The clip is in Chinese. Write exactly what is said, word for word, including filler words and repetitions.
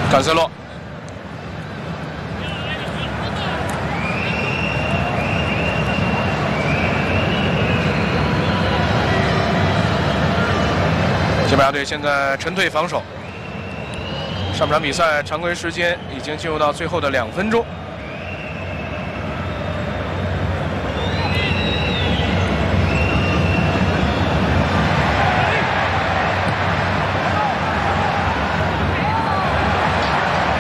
坎塞洛。 西班牙队现在沉退防守。上半场比赛常规时间已经进入到最后的两分钟。